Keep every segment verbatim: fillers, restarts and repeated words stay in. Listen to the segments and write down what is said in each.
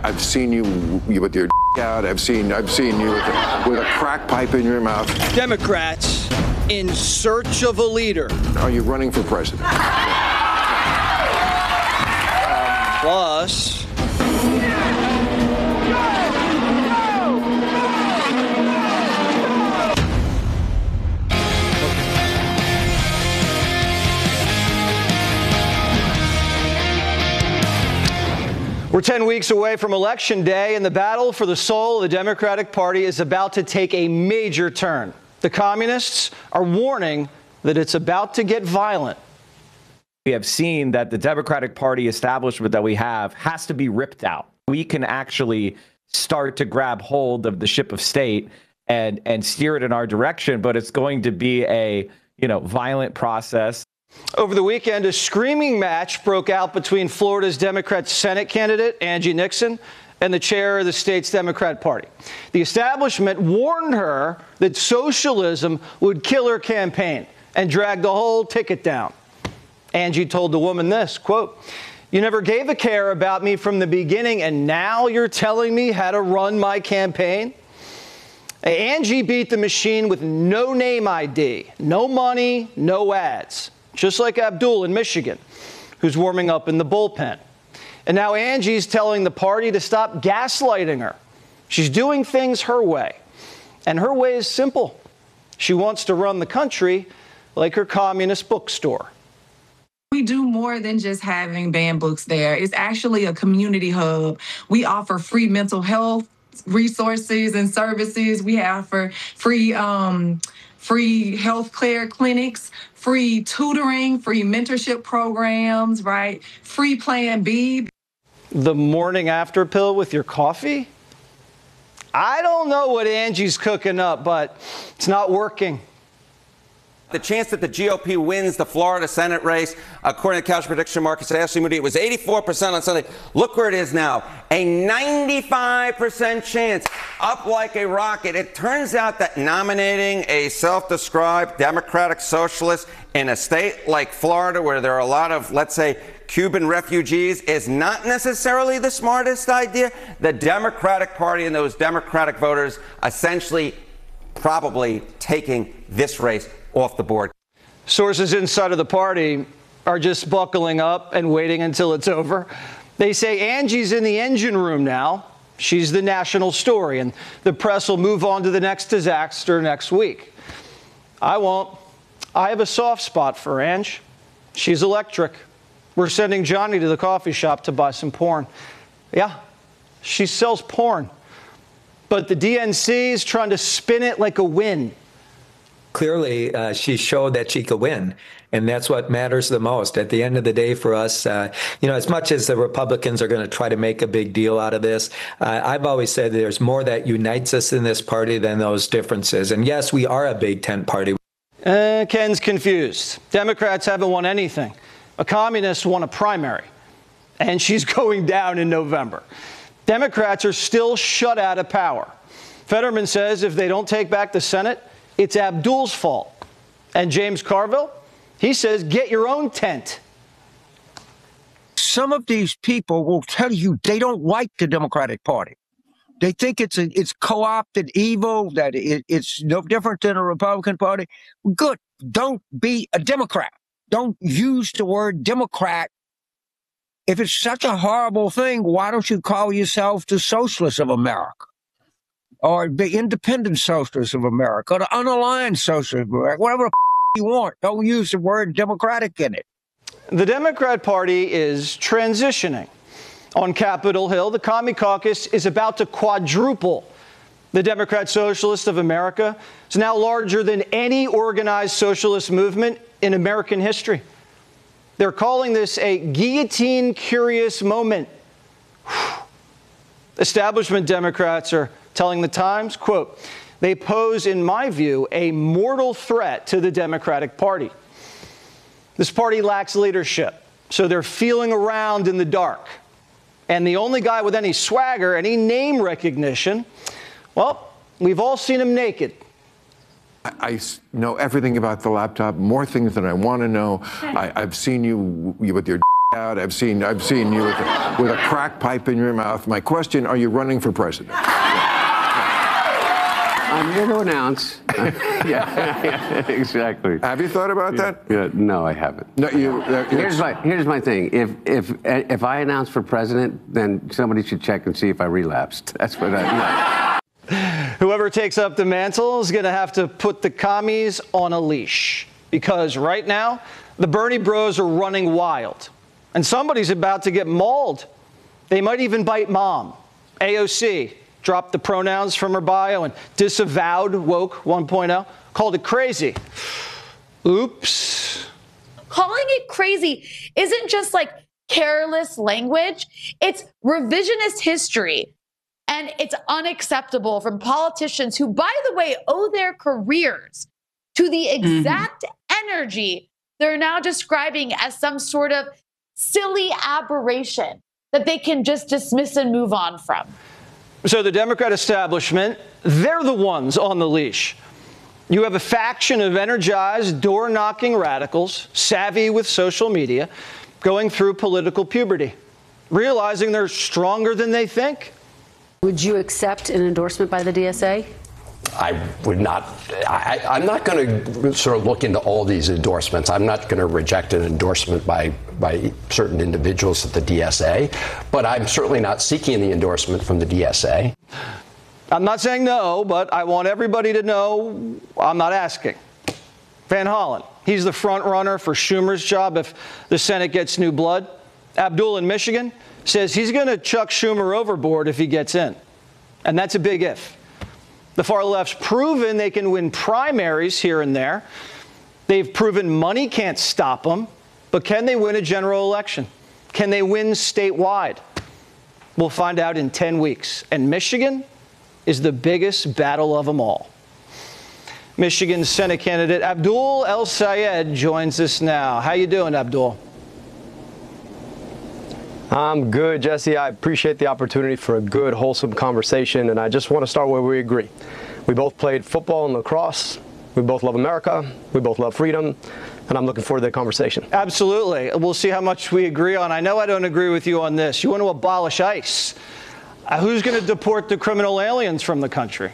I've seen you, you with your out. I've seen I've seen you with a, with a crack pipe in your mouth. Democrats in search of a leader. Are you running for president? Plus. We're ten weeks away from Election Day, and the battle for the soul of the Democratic Party is about to take a major turn. The communists are warning that it's about to get violent. We have seen that the Democratic Party establishment that we have has to be ripped out. We can actually start to grab hold of the ship of state and and steer it in our direction, but it's going to be a, you know, violent process. Over the weekend, a screaming match broke out between Florida's Democrat Senate candidate, Angie Nixon, and the chair of the state's Democrat Party. The establishment warned her that socialism would kill her campaign and drag the whole ticket down. Angie told the woman this, quote, "You never gave a care about me from the beginning, and now you're telling me how to run my campaign?" Angie beat the machine with no name I D, no money, no ads. Just like Abdul in Michigan, who's warming up in the bullpen. And now Angie's telling the party to stop gaslighting her. She's doing things her way. And her way is simple. She wants to run the country like her communist bookstore. We do more than just having banned books there. It's actually a community hub. We offer free mental health resources and services. We offer free um, free health care clinics, free tutoring, free mentorship programs, right? Free Plan B. The morning after pill with your coffee? I don't know what Angie's cooking up, but it's not working. The chance that the G O P wins the Florida Senate race, according to Couch Prediction Markets, Ashley Moody, it was eighty-four percent on Sunday. Look where it is now, a ninety-five percent chance, up like a rocket. It turns out that nominating a self-described Democratic socialist in a state like Florida, where there are a lot of, let's say, Cuban refugees, is not necessarily the smartest idea. The Democratic Party and those Democratic voters essentially probably taking this race off the board. Sources inside of the party are just buckling up and waiting until it's over. They say Angie's in the engine room now. She's the national story, and the press will move on to the next disaster next week. I won't. I have a soft spot for Ange. She's electric. We're sending Johnny to the coffee shop to buy some porn. Yeah, she sells porn. But the D N C is trying to spin it like a win. Clearly, uh, she showed that she could win, and that's what matters the most. At the end of the day for us, uh, you know, as much as the Republicans are going to try to make a big deal out of this, uh, I've always said there's more that unites us in this party than those differences. And yes, we are a big tent party. Uh, Ken's confused. Democrats haven't won anything. A communist won a primary, and she's going down in November. Democrats are still shut out of power. Fetterman says if they don't take back the Senate, it's Abdul's fault. And James Carville, he says, get your own tent. Some of these people will tell you they don't like the Democratic Party. They think it's a, it's co-opted evil, that it, it's no different than a Republican Party. Good. Don't be a Democrat. Don't use the word Democrat. If it's such a horrible thing, why don't you call yourself the Socialists of America? Or the Independent Socialists of America, or the Unaligned Socialists of America, whatever the f- you want. Don't use the word Democratic in it. The Democrat Party is transitioning. On Capitol Hill, the Commie Caucus is about to quadruple. The Democrat Socialists of America is now larger than any organized socialist movement in American history. They're calling this a guillotine-curious moment. Establishment Democrats are telling the Times, quote, they pose, in my view, a mortal threat to the Democratic Party. This party lacks leadership, so they're feeling around in the dark. And the only guy with any swagger, any name recognition, well, we've all seen him naked. I, I know everything about the laptop, more things than I want to know. I, I've seen you, you with your out. I've seen I've seen you with a, with a crack pipe in your mouth. My question: are you running for president? I'm here to announce. yeah, yeah, exactly. Have you thought about yeah. that? Yeah, no, I haven't. No, you. Uh, here's my here's my thing. If if if I announce for president, then somebody should check and see if I relapsed. That's what I. Yeah. Whoever takes up the mantle is going to have to put the commies on a leash, because right now the Bernie bros are running wild, and somebody's about to get mauled. They might even bite mom. A O C dropped the pronouns from her bio and disavowed woke one point oh, called it crazy. Oops. Calling it crazy isn't just like careless language. It's revisionist history. And it's unacceptable from politicians who, by the way, owe their careers to the exact mm-hmm. energy they're now describing as some sort of silly aberration that they can just dismiss and move on from. So the Democrat establishment, they're the ones on the leash. You have a faction of energized, door-knocking radicals, savvy with social media, going through political puberty, realizing they're stronger than they think. Would you accept an endorsement by the D S A? I would not. I, I'm not going to sort of look into all these endorsements. I'm not going to reject an endorsement by by certain individuals at the D S A, but I'm certainly not seeking the endorsement from the D S A. I'm not saying no, but I want everybody to know I'm not asking. Van Hollen, he's the front runner for Schumer's job if the Senate gets new blood. Abdul in Michigan says he's going to chuck Schumer overboard if he gets in. And that's a big if. The far left's proven they can win primaries here and there. They've proven money can't stop them. But can they win a general election? Can they win statewide? We'll find out in ten weeks. And Michigan is the biggest battle of them all. Michigan Senate candidate Abdul El-Sayed joins us now. How you doing, Abdul? I'm good, Jesse. I appreciate the opportunity for a good, wholesome conversation, and I just want to start where we agree. We both played football and lacrosse. We both love America. We both love freedom, and I'm looking forward to the conversation. Absolutely. We'll see how much we agree on. I know I don't agree with you on this. You want to abolish ICE. Uh, who's going to deport the criminal aliens from the country?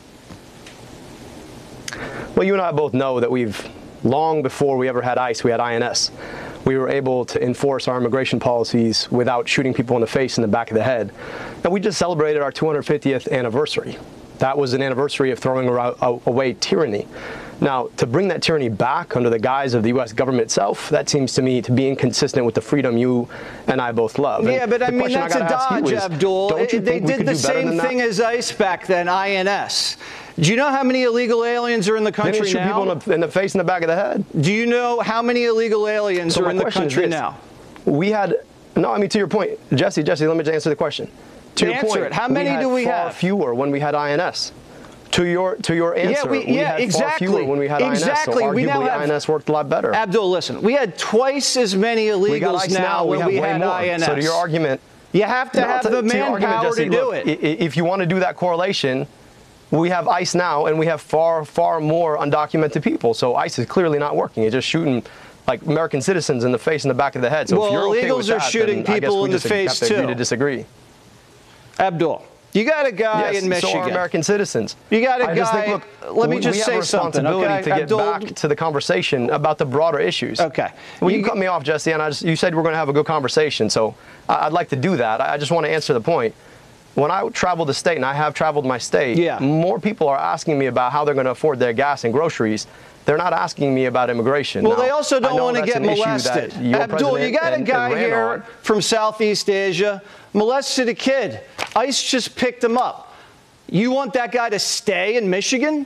Well, you and I both know that we've, long before we ever had ICE, we had I N S. We were able to enforce our immigration policies without shooting people in the face and the back of the head. And we just celebrated our two hundred fiftieth anniversary. That was an anniversary of throwing away tyranny. Now, to bring that tyranny back under the guise of the U S government itself, that seems to me to be inconsistent with the freedom you and I both love. Yeah, and but I mean, that's I a dodge, is, Abdul. It, they did the same thing as ICE back then, I N S. Do you know how many illegal aliens are in the country now? They didn't shoot people in the, in the face and the back of the head. Do you know how many illegal aliens so are in the country now? We had, no, I mean, to your point, Jesse, Jesse, let me just answer the question. To your answer point, it. How many we do we far have? Fewer when we had I N S. To your to your answer, yeah, we, we yeah, had exactly. far fewer when we had exactly. I N S, so we now arguably have, I N S worked a lot better. Abdul, listen, we had twice as many illegals now, now when we, we have had way more. I N S. So to your argument, you have to no, have to, the to manpower to, to do look, it. If you want to do that correlation, we have ICE now, and we have far, far more undocumented people. So ICE is clearly not working. It's just shooting like American citizens in the face and the back of the head. So well, if you're okay illegals with that, are shooting then people in the have to face agree too. To disagree. Abdul, you got a guy yes, in Michigan. So are American citizens. You got a I guy. Just think, look, let me we, just we say have a something. responsibility Okay, to get Abdul, back to the conversation about the broader issues. Okay. Well, you, you cut me off, Jesse, and I just, you said we're going to have a good conversation. So I'd like to do that. I just want to answer the point. When I travel the state, and I have traveled my state, yeah. more people are asking me about how they're going to afford their gas and groceries. They're not asking me about immigration. Well, now, they also don't want to get molested. Abdul, you got and, a guy here on. from Southeast Asia, molested a kid. ICE just picked him up. You want that guy to stay in Michigan?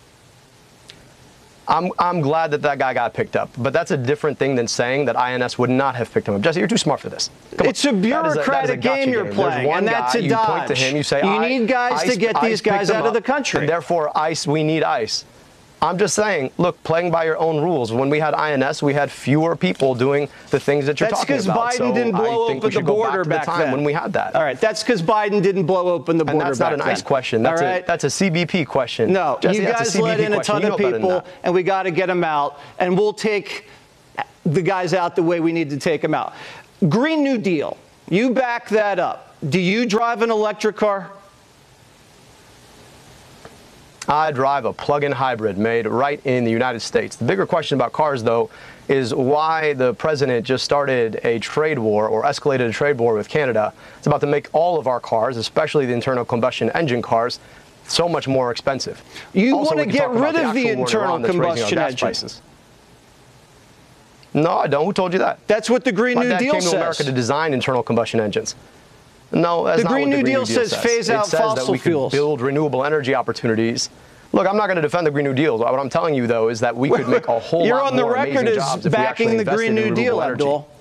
I'm, I'm glad that that guy got picked up, but that's a different thing than saying that I N S would not have picked him up. Jesse, you're too smart for this. Come it's on. a bureaucratic a, game you're game. playing, and that's a you dodge. Point to him, you say, you need guys ICE, to get ICE these guys out of the country. And therefore, ICE, we need ICE. I'm just saying, look, playing by your own rules. When we had I N S, we had fewer people doing the things that you're that's talking about. That's because Biden so didn't blow I think open the border back, back to the time then. when we had that. All right, that's because Biden didn't blow open the border and that's back not an then. ICE question. That's, All right? a, that's a C B P question. No, Jesse, you guys let in a ton of people, and we got to get them out, and we'll take the guys out the way we need to take them out. Green New Deal. You back that up. Do you drive an electric car? I drive a plug-in hybrid made right in the United States. The bigger question about cars, though, is why the president just started a trade war or escalated a trade war with Canada. It's about to make all of our cars, especially the internal combustion engine cars, so much more expensive. You Also, want to we can get talk about rid the of the actual war in internal Iran that's raising our combustion gas engine. prices. No, I don't. Who told you that? That's what the Green My New dad Deal came says. to America to design internal combustion engines. No, that's The not Green what New the Green Deal New Deal says phase out it says that fossil we could fuels. build renewable energy opportunities. Look, I'm not going to defend the Green New Deal. What I'm telling you, though, is that we could make a whole You're lot on the more record amazing as jobs if we backing actually the invested Green in New renewable Deal, energy. Abdul.